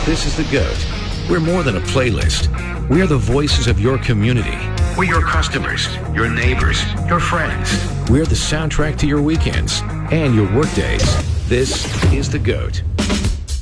This is The GOAT. We're more than a playlist. We're the voices of your community. We're your customers, your neighbors, your friends. We're the soundtrack to your weekends and your workdays. This is The GOAT.